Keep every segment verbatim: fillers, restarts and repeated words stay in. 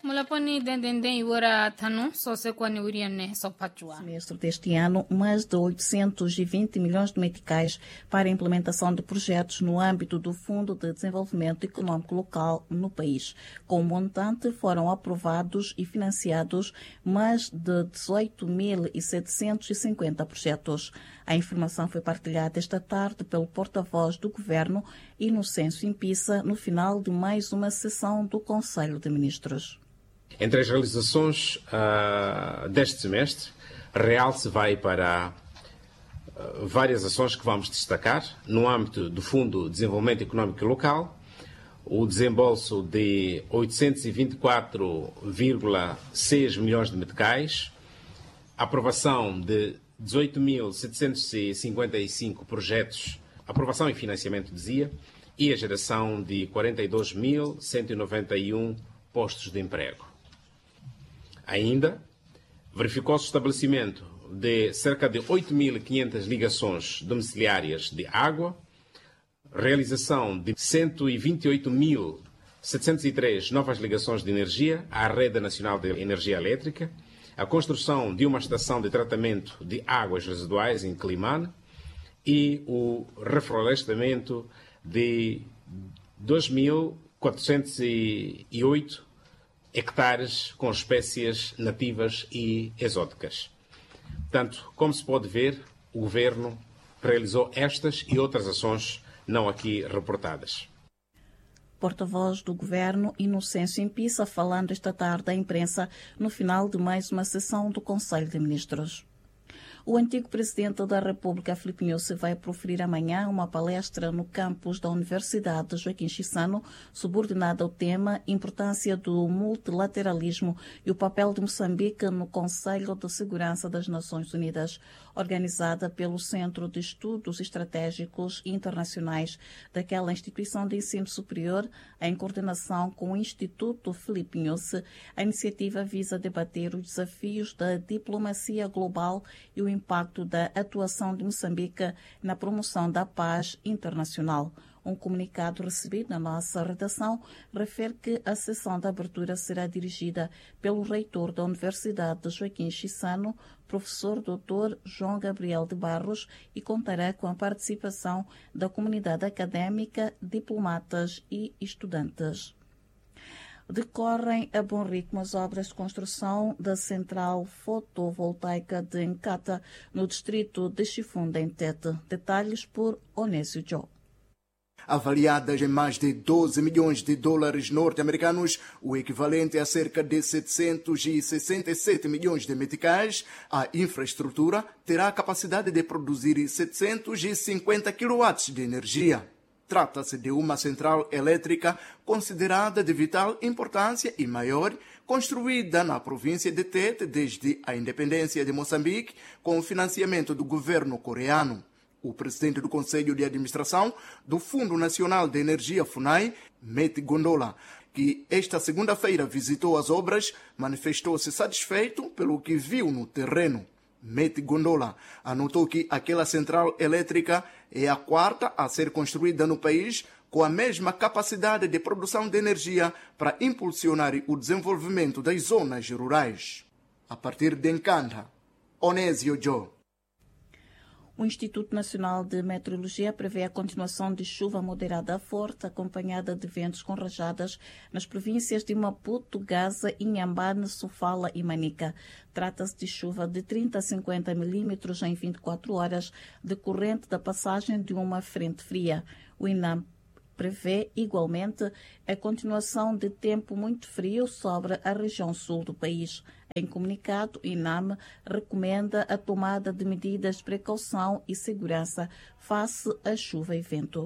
Mulaponi dendenden iwara tanu sose kwani uriane sopachua. Semestre deste ano, mais de oitocentos e vinte milhões de meticais para a implementação de projetos no âmbito do Fundo de Desenvolvimento Econômico Local no país. Com o montante, foram aprovados e financiados mais de dezoito mil setecentos e cinquenta projetos. A informação foi partilhada esta tarde pelo porta-voz do Governo, Inocêncio Impissa, no final de mais uma sessão do Conselho de Ministros. Entre as realizações uh, deste semestre, realce vai para uh, várias ações que vamos destacar no âmbito do Fundo de Desenvolvimento Econômico Local, o desembolso de oitocentos e vinte e quatro vírgula seis milhões de meticais, a aprovação de dezoito mil setecentos e cinquenta e cinco projetos, aprovação e financiamento, dizia, e a geração de quarenta e dois mil cento e noventa e um postos de emprego. Ainda, verificou-se o estabelecimento de cerca de oito mil e quinhentas ligações domiciliárias de água, realização de cento e vinte e oito mil setecentos e três novas ligações de energia à Rede Nacional de Energia Elétrica, a construção de uma estação de tratamento de águas residuais em Climane e o reflorestamento de dois mil quatrocentos e oito hectares com espécies nativas e exóticas. Portanto, como se pode ver, o Governo realizou estas e outras ações não aqui reportadas. Porta-voz do Governo, Inocêncio Impissa, falando esta tarde à imprensa no final de mais uma sessão do Conselho de Ministros. O antigo presidente da República, Filipe Nyusi, vai proferir amanhã uma palestra no campus da Universidade Joaquim Chissano, subordinada ao tema Importância do Multilateralismo e o papel de Moçambique no Conselho de Segurança das Nações Unidas, organizada pelo Centro de Estudos Estratégicos Internacionais daquela instituição de ensino superior, em coordenação com o Instituto Filipe Nyusi. A iniciativa visa debater os desafios da diplomacia global e o impacto da atuação de Moçambique na promoção da paz internacional. Um comunicado recebido na nossa redação refere que a sessão de abertura será dirigida pelo reitor da Universidade de Joaquim Chissano, professor doutor João Gabriel de Barros, e contará com a participação da comunidade académica, diplomatas e estudantes. Decorrem a bom ritmo as obras de construção da central fotovoltaica de Nkata, no distrito de Chifunda, em Tete. Detalhes por Onésio Joe. Avaliadas em mais de doze milhões de dólares norte-americanos, o equivalente a cerca de setecentos e sessenta e sete milhões de meticais, a infraestrutura terá a capacidade de produzir setecentos e cinquenta quilowatts de energia. Trata-se de uma central elétrica considerada de vital importância e maior, construída na província de Tete desde a independência de Moçambique, com o financiamento do governo coreano. O presidente do Conselho de Administração do Fundo Nacional de Energia FUNAI, Meti Gondola, que esta segunda-feira visitou as obras, manifestou-se satisfeito pelo que viu no terreno. Meti Gondola anotou que aquela central elétrica é a quarta a ser construída no país, com a mesma capacidade de produção de energia para impulsionar o desenvolvimento das zonas rurais. A partir de Nkanda, Onésio Joe. O Instituto Nacional de Meteorologia prevê a continuação de chuva moderada a forte, acompanhada de ventos com rajadas nas províncias de Maputo, Gaza, Inhambane, Sofala e Manica. Trata-se de chuva de trinta a cinquenta milímetros em vinte e quatro horas, decorrente da passagem de uma frente fria. O INAM prevê, igualmente, a continuação de tempo muito frio sobre a região sul do país. Em comunicado, o INAM recomenda a tomada de medidas de precaução e segurança face à chuva e vento.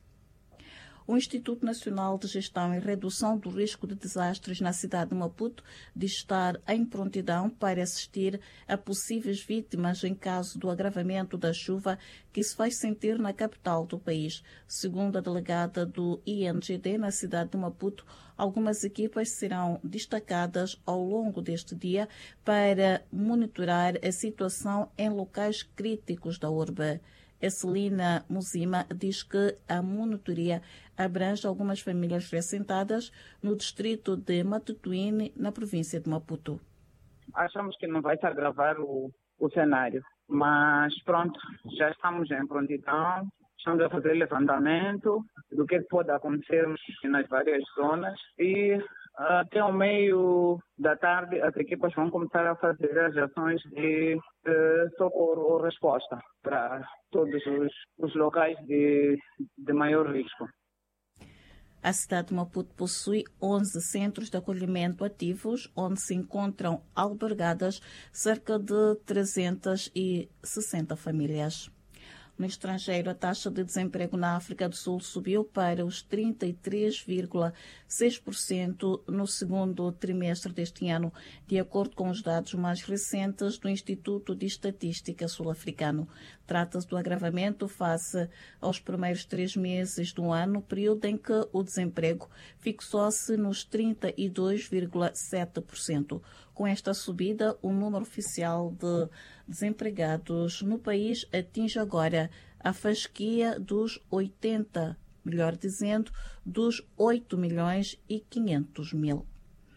O Instituto Nacional de Gestão e Redução do Risco de Desastres na cidade de Maputo diz estar em prontidão para assistir a possíveis vítimas em caso do agravamento da chuva que se vai sentir na capital do país. Segundo a delegada do I N G D na cidade de Maputo, algumas equipas serão destacadas ao longo deste dia para monitorar a situação em locais críticos da urbe. Celina Muzima diz que a monitoria abrange algumas famílias reassentadas no distrito de Matutuine, na província de Maputo. Achamos que não vai se agravar o, o cenário, mas pronto, já estamos em prontidão, estamos a fazer levantamento do que pode acontecer nas várias zonas e até o meio da tarde as equipas vão começar a fazer as ações de, de socorro ou resposta para todos os, os locais de, de maior risco. A cidade de Maputo possui onze centros de acolhimento ativos, onde se encontram albergadas cerca de trezentas e sessenta famílias. No estrangeiro, a taxa de desemprego na África do Sul subiu para os trinta e três vírgula seis por cento no segundo trimestre deste ano, de acordo com os dados mais recentes do Instituto de Estatística Sul-Africano. Trata-se do agravamento face aos primeiros três meses do ano, período em que o desemprego fixou-se nos trinta e dois vírgula sete por cento. Com esta subida, o número oficial de desempregados no país atinge agora a fasquia dos oitenta, melhor dizendo, dos oito milhões e quinhentos mil.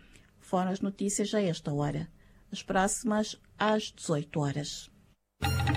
Foram as notícias a esta hora. As próximas às dezoito horas.